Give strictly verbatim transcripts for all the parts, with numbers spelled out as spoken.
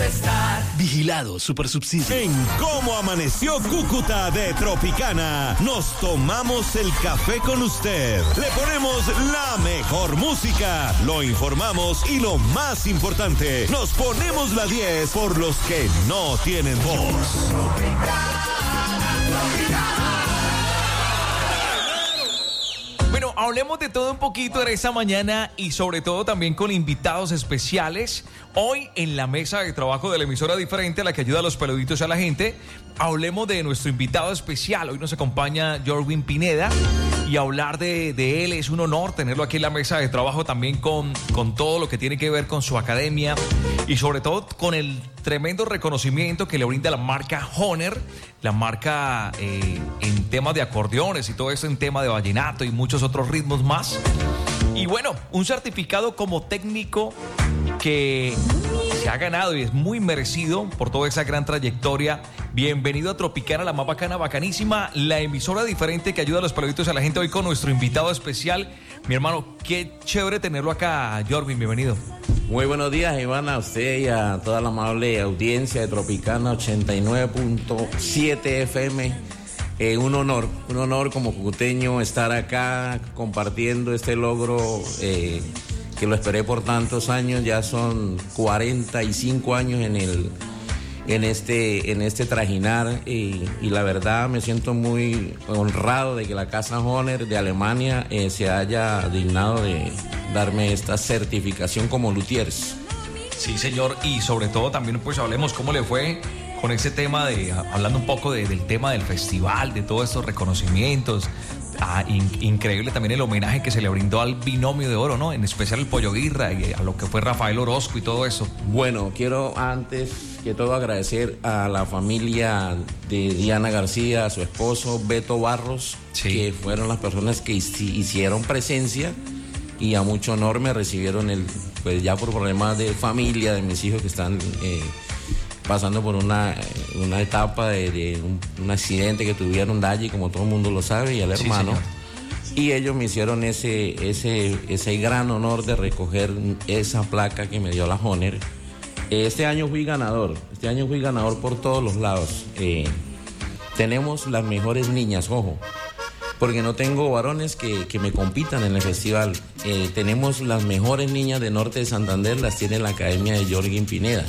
estar. Vigilado Supersubsidio. En Cómo Amaneció Cúcuta de Tropicana, nos tomamos el café con usted. Le ponemos la mejor música, lo informamos y lo más importante, nos ponemos la diez por los que no tienen voz. Tropicana, Tropicana. Bueno, hablemos de todo un poquito en esta mañana y sobre todo también con invitados especiales. Hoy en la mesa de trabajo de la emisora diferente a la que ayuda a los peluditos y a la gente, hablemos de nuestro invitado especial. Hoy nos acompaña Jorwin Pineda y hablar de, de él es un honor tenerlo aquí en la mesa de trabajo también con, con todo lo que tiene que ver con su academia y sobre todo con el tremendo reconocimiento que le brinda la marca Honer, la marca eh, en temas de acordeones y todo eso en tema de vallenato y muchos otros ritmos más. Y bueno, un certificado como técnico que se ha ganado y es muy merecido por toda esa gran trayectoria. Bienvenido a Tropicana, la más bacana, bacanísima, la emisora diferente que ayuda a los peluditos y a la gente. Hoy con nuestro invitado especial, mi hermano, qué chévere tenerlo acá, Jorwin, bienvenido. Muy buenos días, Iván, a usted y a toda la amable audiencia de Tropicana ochenta y nueve punto siete F M. Eh, un honor, un honor como cucuteño estar acá compartiendo este logro eh, que lo esperé por tantos años. Ya son cuarenta y cinco años en el en este en este trajinar y, y la verdad me siento muy honrado de que la Casa Honer de Alemania eh, se haya dignado de darme esta certificación como luthiers. Sí, señor, y sobre todo también pues hablemos cómo le fue con ese tema de, hablando un poco de, del tema del festival, de todos estos reconocimientos. Ah, in, increíble también el homenaje que se le brindó al binomio de oro, ¿no? En especial el Pollo Guirra y a lo que fue Rafael Orozco y todo eso. Bueno, quiero antes que todo agradecer a la familia de Diana García, a su esposo Beto Barros, sí, que fueron las personas que hicieron presencia y a mucho honor me recibieron el, pues ya por problemas de familia de mis hijos que están eh, pasando por una, una etapa de, de un, un accidente que tuvieron allí, como todo el mundo lo sabe, y el hermano. Sí, y ellos me hicieron ese, ese, ese gran honor de recoger esa placa que me dio la Honer. Este año fui ganador, este año fui ganador por todos los lados. Eh, tenemos las mejores niñas, ojo, porque no tengo varones que, que me compitan en el festival. Eh, tenemos las mejores niñas de Norte de Santander, las tiene la Academia de Jorwin Pineda.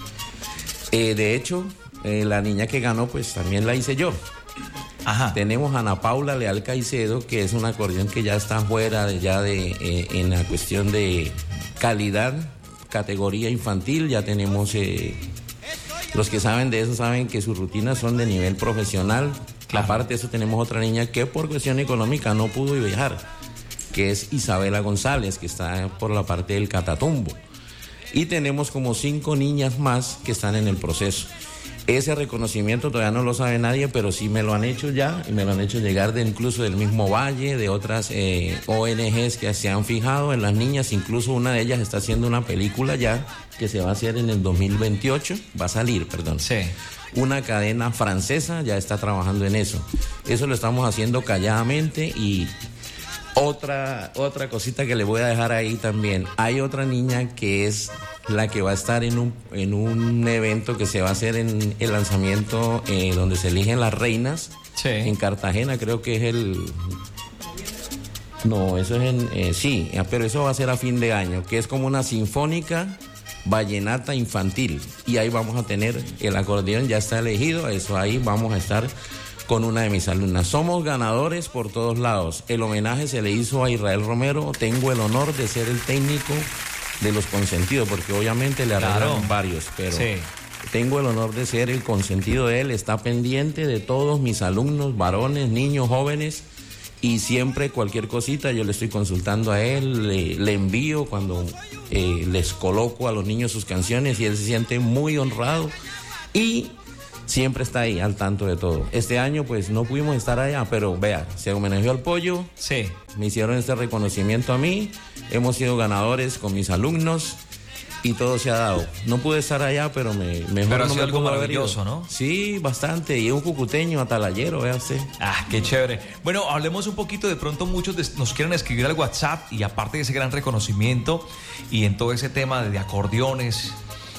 Eh, de hecho, eh, la niña que ganó, pues también la hice yo. Ajá. Tenemos a Ana Paula Leal Caicedo, que es un acordeón que ya está fuera de, ya de, eh, en la cuestión de calidad, categoría infantil. Ya tenemos, eh, los que saben de eso saben que sus rutinas son de nivel profesional. Claro. Aparte de eso tenemos otra niña que por cuestión económica no pudo viajar, que es Isabela González, que está por la parte del Catatumbo. Y tenemos como cinco niñas más que están en el proceso. Ese reconocimiento todavía no lo sabe nadie, pero sí me lo han hecho ya, y me lo han hecho llegar de incluso del mismo Valle, de otras eh, O N Ges que se han fijado en las niñas. Incluso una de ellas está haciendo una película ya, que se va a hacer en el dos mil veintiocho, va a salir, perdón. Sí. Una cadena francesa ya está trabajando en eso. Eso lo estamos haciendo calladamente. Y Otra, otra cosita que le voy a dejar ahí también. Hay otra niña que es la que va a estar en un, en un evento que se va a hacer en el lanzamiento eh, donde se eligen las reinas. Sí. En Cartagena, creo que es el... No, eso es en... Eh, sí, pero eso va a ser a fin de año, que es como una sinfónica vallenata infantil. Y ahí vamos a tener el acordeón, ya está elegido, eso ahí vamos a estar con una de mis alumnas. Somos ganadores por todos lados. El homenaje se le hizo a Israel Romero. Tengo el honor de ser el técnico de los consentidos, porque obviamente le arreglaron claro. varios, pero sí. Tengo el honor de ser el consentido de él. Está pendiente de todos mis alumnos, varones, niños, jóvenes, y siempre cualquier cosita yo le estoy consultando a él, le, le envío cuando eh, les coloco a los niños sus canciones y él se siente muy honrado y siempre está ahí al tanto de todo. Este año pues no pudimos estar allá, pero vea, se homenajeó al Pollo. Sí. Me hicieron este reconocimiento a mí. Hemos sido ganadores con mis alumnos y todo se ha dado. No pude estar allá, pero me mejor pero ha no sido me algo pudo maravilloso, haber ido. ¿no? Sí, bastante. Y es un cucuteño atalayero, vea usted. Ah, qué chévere. Bueno, hablemos un poquito. De pronto muchos de, nos quieren escribir al WhatsApp y aparte de ese gran reconocimiento y en todo ese tema de, de acordeones,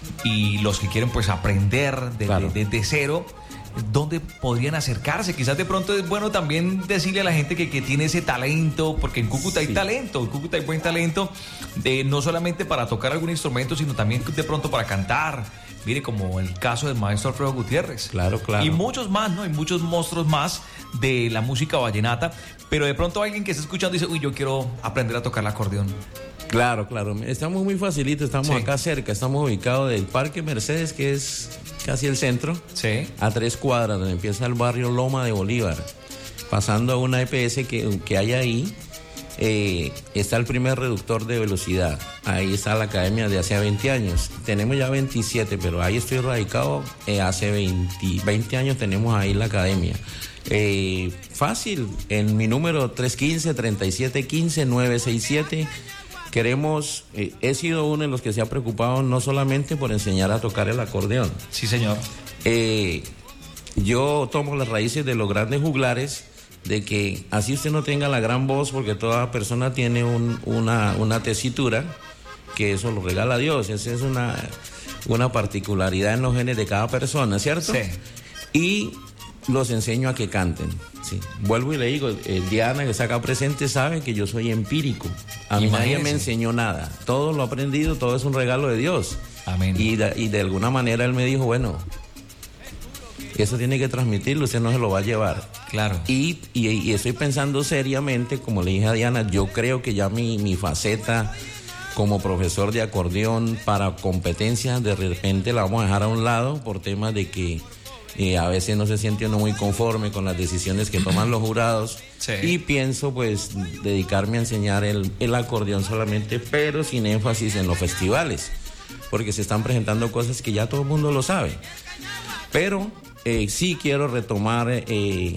y los que quieren pues aprender desde Claro. de, de cero, ¿dónde podrían acercarse? Quizás de pronto es bueno también decirle a la gente que, que tiene ese talento, porque en Cúcuta hay Sí. talento, en Cúcuta hay buen talento, de, no solamente para tocar algún instrumento, sino también de pronto para cantar. Mire, como el caso del maestro Alfredo Gutiérrez. Claro, claro. Y muchos más, ¿no? Hay muchos monstruos más de la música vallenata, pero de pronto alguien que está escuchando dice, uy, yo quiero aprender a tocar el acordeón. Claro, claro. Estamos muy facilitos, estamos Sí. acá cerca, estamos ubicados del Parque Mercedes, que es casi el centro, Sí. a tres cuadras, donde empieza el barrio Loma de Bolívar. Pasando a una E P S que, que hay ahí, eh, está el primer reductor de velocidad. Ahí está la academia de hace veinte años. Tenemos ya veintisiete, pero ahí estoy radicado. Eh, hace veinte, veinte años tenemos ahí la academia. Eh, fácil, en mi número tres uno cinco, tres siete uno cinco, nueve seis siete. Queremos, eh, he sido uno de los que se ha preocupado no solamente por enseñar a tocar el acordeón. Sí, señor. Eh, yo tomo las raíces de los grandes juglares, de que así usted no tenga la gran voz, porque toda persona tiene un- una, una tesitura, que eso lo regala Dios. Esa es una, una particularidad en los genes de cada persona, ¿cierto? Sí. Y los enseño a que canten. Sí. Vuelvo y le digo, eh, Diana, que está acá presente, sabe que yo soy empírico. A mí nadie Imagínese. me enseñó nada. Todo lo aprendido, todo es un regalo de Dios. Amén. Y de, y de alguna manera él me dijo, bueno, eso tiene que transmitirlo, usted no se lo va a llevar. Claro. Y, y, y estoy pensando seriamente, como le dije a Diana, yo creo que ya mi, mi faceta como profesor de acordeón para competencias de repente la vamos a dejar a un lado por temas de que eh, a veces no se siente uno muy conforme con las decisiones que toman los jurados. Sí. Y pienso pues dedicarme a enseñar el, el acordeón solamente, pero sin énfasis en los festivales, porque se están presentando cosas que ya todo el mundo lo sabe. Pero eh, sí quiero retomar, eh, eh,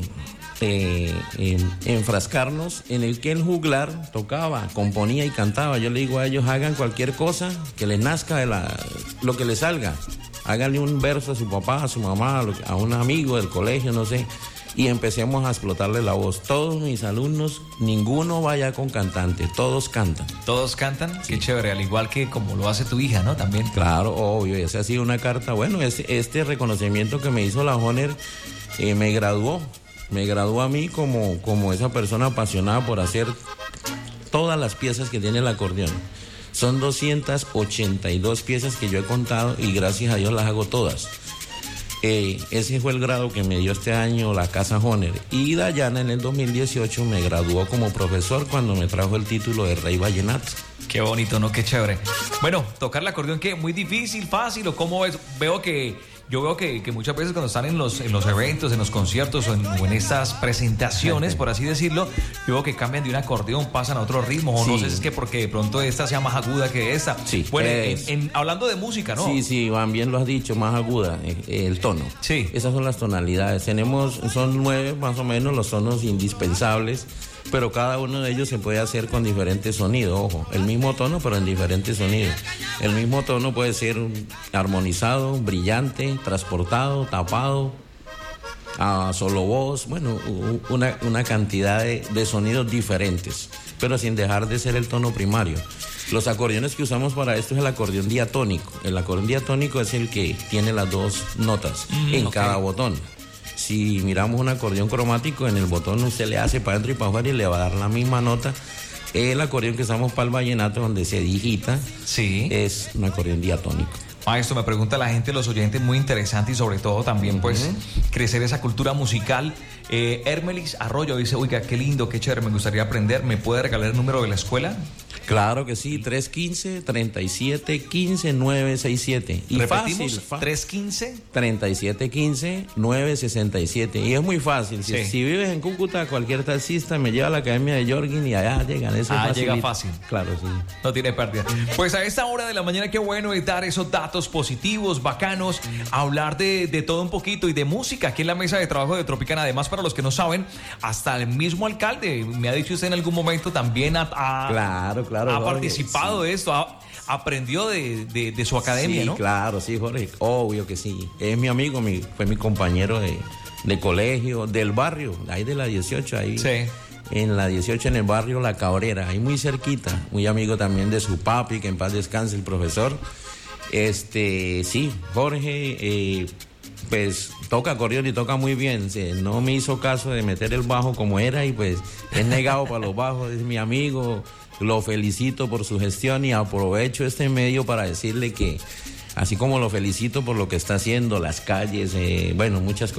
eh, enfrascarnos en el que el juglar tocaba, componía y cantaba. Yo le digo a ellos, hagan cualquier cosa que les nazca de la, lo que les salga. Háganle un verso a su papá, a su mamá, a, lo- a un amigo del colegio, no sé. Y empecemos a explotarle la voz. Todos mis alumnos, ninguno vaya con cantante, todos cantan. ¿Todos cantan? Qué chévere, al igual que como lo hace tu hija, ¿no? También. Claro, obvio, esa ha sido una carta. Bueno, este, este reconocimiento que me hizo la Honer eh, me graduó. Me graduó a mí como, como esa persona apasionada por hacer todas las piezas que tiene el acordeón. Son doscientas ochenta y dos piezas que yo he contado y gracias a Dios las hago todas. Eh, ese fue el grado que me dio este año la Casa Honer. Y Dayana en el dos mil dieciocho me graduó como profesor cuando me trajo el título de Rey Vallenato. Qué bonito, ¿no? Qué chévere. Bueno, tocar el acordeón, ¿qué? ¿Muy difícil, fácil o cómo es? Veo que, yo veo que, que muchas veces cuando están en los, en los eventos, en los conciertos o en, o en estas presentaciones, por así decirlo, yo veo que cambian de un acordeón, pasan a otro ritmo, o no Sí. sé si es que porque de pronto esta sea más aguda que esta. Sí, Bueno, en, es. en- hablando de música, ¿no? Sí, sí, Iván, bien lo has dicho, más aguda, eh, eh, el tono. Sí. Esas son las tonalidades. Tenemos, son nueve más o menos los tonos indispensables, pero cada uno de ellos se puede hacer con diferentes sonidos, ojo. El mismo tono, pero en diferentes sonidos. El mismo tono puede ser armonizado, brillante, transportado, tapado, a solo voz, bueno, u- una, una cantidad de, de sonidos diferentes, pero sin dejar de ser el tono primario. Los acordeones que usamos para esto es el acordeón diatónico. El acordeón diatónico es el que tiene las dos notas Mm, en ok. cada botón. Si miramos un acordeón cromático, en el botón usted le hace para adentro y para afuera y le va a dar la misma nota. El acordeón que usamos para el vallenato, donde se digita, Sí. es un acordeón diatónico. Maestro, me pregunta la gente, los oyentes, muy interesante y sobre todo también, pues, crecer esa cultura musical. Eh, Hermelis Arroyo dice, oiga, qué lindo, qué chévere, me gustaría aprender. ¿Me puede regalar el número de la escuela? Claro que sí, tres uno cinco, tres siete uno cinco, nueve seis siete. Y Repetimos, fácil, fa- tres uno cinco. treinta y siete quince, nueve sesenta y siete. Y es muy fácil. Si, Sí. si vives en Cúcuta, cualquier taxista me lleva a la academia de Jorgin y allá llegan. Eso Ah, es llega facilito. fácil. Claro, sí. No tiene pérdida. Pues a esta hora de la mañana, qué bueno es dar esos datos positivos, bacanos, hablar de, de todo un poquito y de música aquí en la mesa de trabajo de Tropicana. Además, para los que no saben, hasta el mismo alcalde, me ha dicho usted en algún momento, también ha, ha- Claro, claro, ha Jorge, participado sí. de esto, ha- aprendió de, de- de su academia, Sí, ¿no? claro, sí, Jorge. Obvio que sí. Es mi amigo, mi, fue mi compañero de, de colegio, del barrio, ahí de la dieciocho, ahí. Sí. En la dieciocho, en el barrio La Cabrera, ahí muy cerquita. Muy amigo también de su papi, que en paz descanse el profesor. Este, sí, Jorge, eh, pues toca acordeón y toca muy bien. Se, no me hizo caso de meter el bajo como era y pues es negado para los bajos, es mi amigo. Lo felicito por su gestión y aprovecho este medio para decirle que, así como lo felicito por lo que está haciendo, las calles, eh, bueno, muchas cosas.